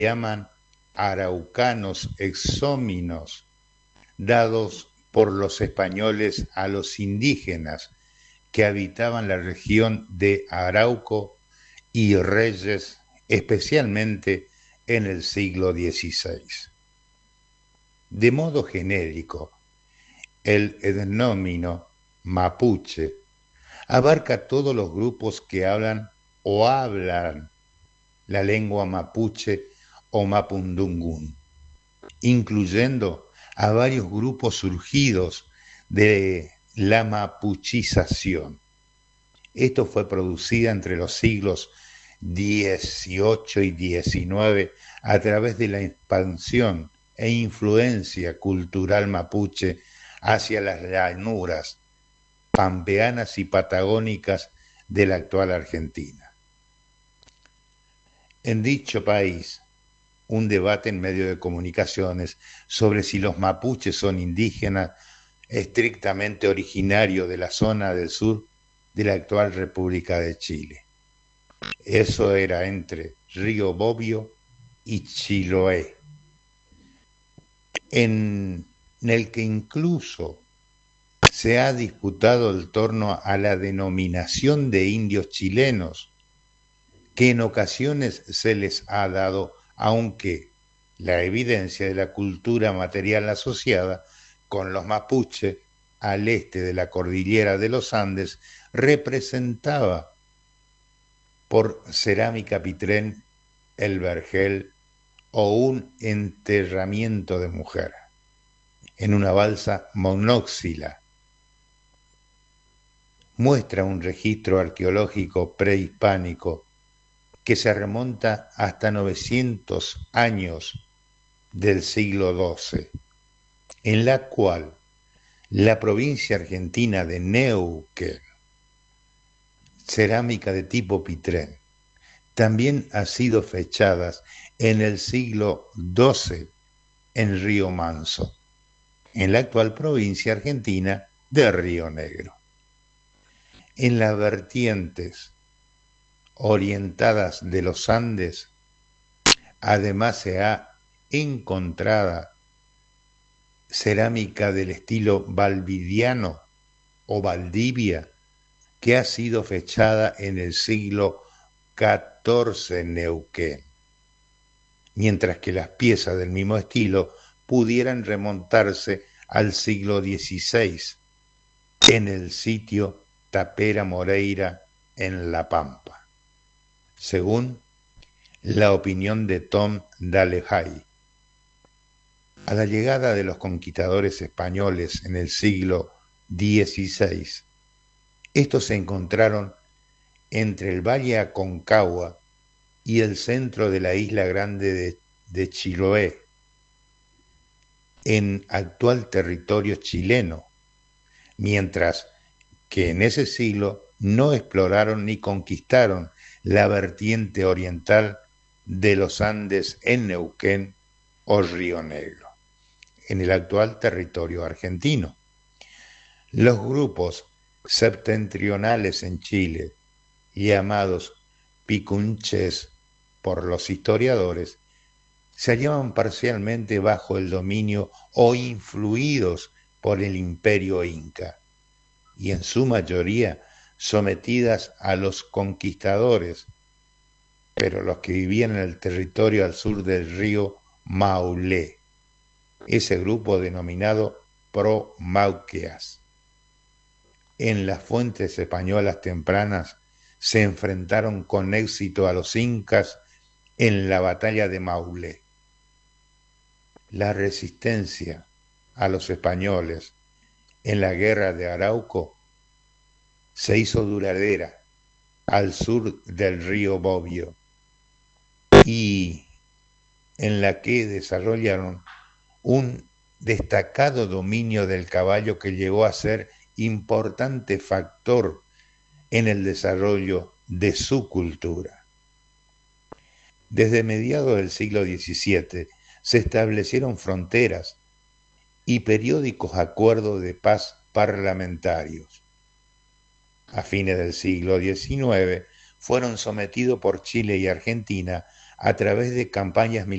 llaman araucanos exóminos, dados por los españoles a los indígenas que habitaban la región de Arauco y Reyes, especialmente en el siglo XVI. De modo genérico, el etnónimo mapuche abarca todos los grupos que hablan o hablan la lengua mapuche o mapudungún, incluyendo a varios grupos surgidos de la mapuchización. Esto fue producida entre los siglos XVIII y XIX a través de la expansión e influencia cultural mapuche hacia las llanuras pampeanas y patagónicas de la actual Argentina. En dicho país, un debate en medios de comunicaciones sobre si los mapuches son indígenas estrictamente originarios de la zona del sur de la actual República de Chile. Eso era entre Río Bobbio y Chiloé, en el que incluso se ha disputado el torno a la denominación de indios chilenos, que en ocasiones se les ha dado, aunque la evidencia de la cultura material asociada con los mapuches al este de la cordillera de los Andes representaba por cerámica pitrén, el vergel o un enterramiento de mujer en una balsa monóxila. Muestra un registro arqueológico prehispánico que se remonta hasta 900 años del siglo XII, en la cual la provincia argentina de Neuquén, cerámica de tipo pitrén, también ha sido fechada en el siglo XII en Río Manso, en la actual provincia argentina de Río Negro. En las vertientes orientadas de los Andes, además se ha encontrado cerámica del estilo valdiviano o Valdivia, que ha sido fechada en el siglo XIV en Neuquén, mientras que las piezas del mismo estilo pudieran remontarse al siglo XVI en el sitio Tapera Moreira en La Pampa, según la opinión de Tom Dalejay. A la llegada de los conquistadores españoles en el siglo XVI, estos se encontraron entre el Valle Aconcagua y el centro de la isla grande de Chiloé, en actual territorio chileno, mientras que en ese siglo no exploraron ni conquistaron la vertiente oriental de los Andes en Neuquén o Río Negro, en el actual territorio argentino. Los grupos septentrionales en Chile, llamados picunches por los historiadores, se hallaban parcialmente bajo el dominio o influidos por el imperio inca, y en su mayoría sometidas a los conquistadores, pero los que vivían en el territorio al sur del río Maule, ese grupo denominado Promaucaes. En las fuentes españolas tempranas se enfrentaron con éxito a los incas en la batalla de Maule. La resistencia a los españoles en la guerra de Arauco se hizo duradera al sur del río Bobbio y en la que desarrollaron un destacado dominio del caballo que llegó a ser importante factor en el desarrollo de su cultura. Desde mediados del siglo XVII se establecieron fronteras y periódicos acuerdos de paz parlamentarios. A fines del siglo XIX fueron sometidos por Chile y Argentina a través de campañas